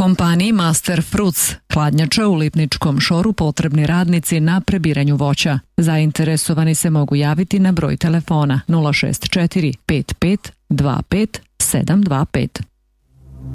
Kompaniji Master Fruits, hladnjača u Lipničkom Šoru, potrebni radnici na prebiranju voća. Zainteresovani se mogu javiti na broj telefona 064 55 25 725.